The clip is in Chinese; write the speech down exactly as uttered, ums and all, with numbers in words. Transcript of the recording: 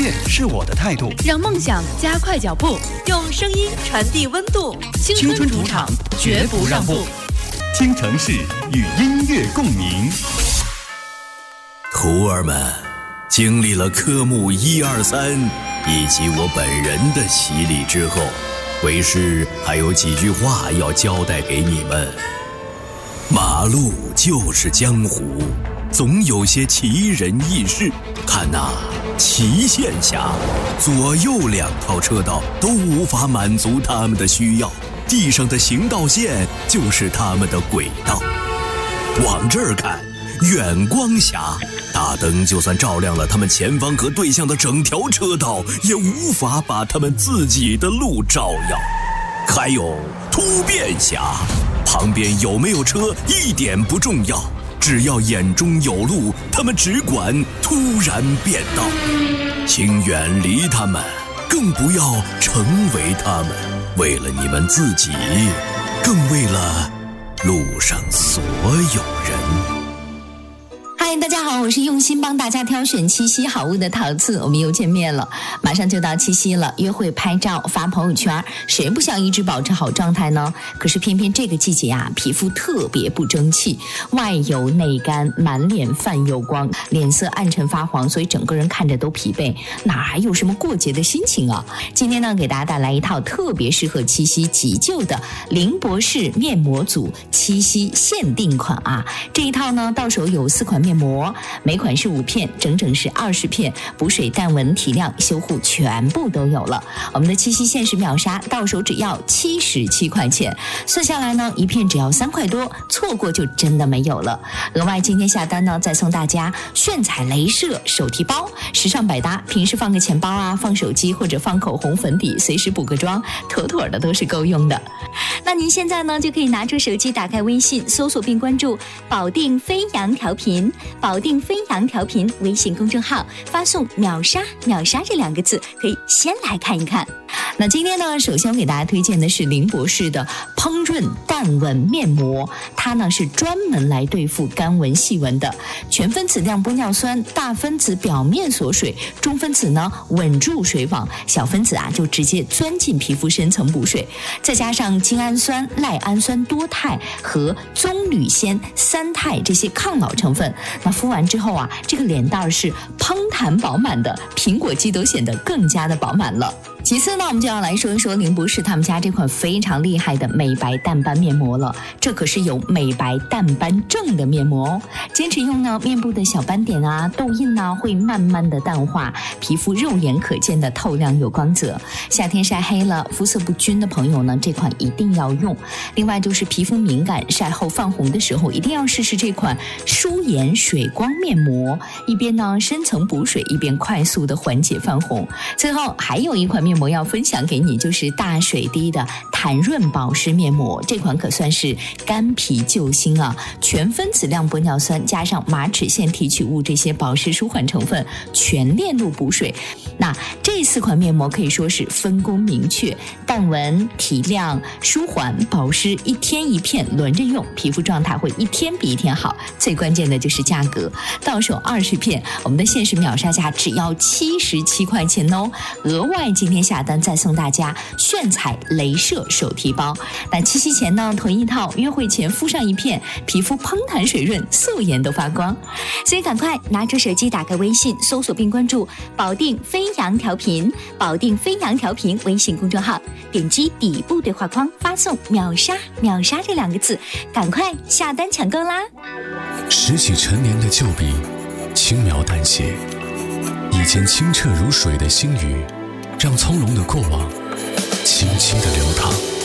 乐是我的态度， 让梦想加快脚步， 用声音传递温度。 青春主场绝不让步，京城市与音乐共鸣。 徒儿们，经历了科目一二三以及我本人的洗礼之后，为师还有几句话要交代给你们。马路就是江湖，总有些奇人异事。看那祁县峡，左右两套车道都无法满足他们的需要，地上的行道线就是他们的轨道。往这儿看，远光峡，大灯就算照亮了他们前方和对向的整条车道，也无法把他们自己的路照耀。还有突变峡，旁边有没有车一点不重要，只要眼中有路，他们只管突然变道。请远离他们，更不要成为他们，为了你们自己，更为了路上所有人。 嗨，大家好，我是用心帮大家挑选七夕好物的桃子，我们又见面了。马上就到七夕了，约会拍照发朋友圈，谁不想一直保持好状态呢？可是偏偏这个季节啊，皮肤特别不争气，外油内干，满脸泛油光，脸色暗沉发黄，所以整个人看着都疲惫，哪还有什么过节的心情啊？今天呢，给大家带来一套特别适合七夕急救的林博士面膜组七夕限定款啊！这一套呢，到手有四款面膜。膜每款是五片，整整是二十片，补水、淡纹、提亮、修护全部都有了。我们的七夕限时秒杀，到手只要七十七块钱，算下来呢，一片只要三块多，错过就真的没有了。额外今天下单呢，再送大家炫彩镭射手提包，时尚百搭，平时放个钱包啊，放手机或者放口红、粉底，随时补个妆，妥妥的都是够用的。那您现在呢，就可以拿出手机，打开微信，搜索并关注保定飞扬调频。保定飞扬调频微信公众号，发送秒杀秒杀这两个字，可以先来看一看。那今天呢，首先我给大家推荐的是林博士的烹润淡纹面膜，它呢是专门来对付干纹细纹的，全分子亮玻尿酸，大分子表面锁水，中分子呢稳住水网，小分子啊就直接钻进皮肤深层补水，再加上精氨酸、赖氨酸多肽和棕榈酰三肽这些抗老成分，那敷完之后啊，这个脸蛋是嘭弹饱满的，苹果肌都显得更加的饱满了。其次呢，我们就要来说一说林博士他们家这款非常厉害的美白淡斑面膜了，这可是有美白淡斑症的面膜哦。坚持用呢，面部的小斑点啊、痘印呢会慢慢的淡化，皮肤肉眼可见的透亮有光泽。夏天晒黑了、肤色不均的朋友呢，这款一定要用。另外就是皮肤敏感、晒后泛红的时候，一定要试试这款舒颜水光面膜，一边呢深层补水，一边快速的缓解泛红。最后还有一款面膜要分享给你，就是大水滴的弹润保湿面膜，这款可算是干皮救星啊！全分子亮玻尿酸加上马齿苋提取物这些保湿舒缓成分，全链路补水。那这四款面膜可以说是分工明确，淡纹、提亮、舒缓、保湿，一天一片轮着用，皮肤状态会一天比一天好。最关键的就是价格，到手二十片，我们的限时秒杀价只要七十七块钱哦！额外今天下单再送大家炫彩镭射手提包。那七夕前呢，囤一套，约会前敷上一片，皮肤嘭弹水润，素颜都发光。所以赶快拿出手机，打开微信，搜索并关注保定飞扬调频，保定飞扬调频微信公众号，点击底部对话框，发送秒杀秒杀这两个字，赶快下单抢购啦！ 拾起陈年的旧笔，轻描淡写，以前清澈如水的星语，让从容的过往轻轻地流淌。